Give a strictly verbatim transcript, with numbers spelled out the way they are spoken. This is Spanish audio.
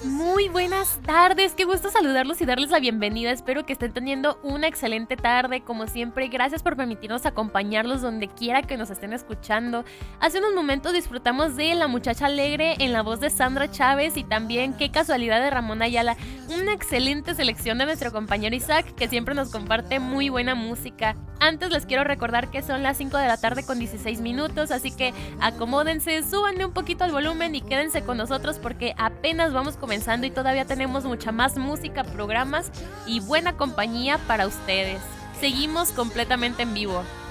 Muy buenas tardes, qué gusto saludarlos y darles la bienvenida. Espero que estén teniendo una excelente tarde. Como siempre, gracias por permitirnos acompañarlos donde quiera que nos estén escuchando. Hace unos momentos disfrutamos de La Muchacha Alegre en la voz de Sandra Chávez y también Qué Casualidad de Ramón Ayala. Una excelente selección de nuestro compañero Isaac, que siempre nos comparte muy buena música. Antes les quiero recordar que son las cinco de la tarde con dieciséis minutos, así que acomódense, súbanle un poquito al volumen y quédense con nosotros porque apenas vamos comenzando y todavía tenemos mucha más música, programas y buena compañía para ustedes. Seguimos completamente en vivo.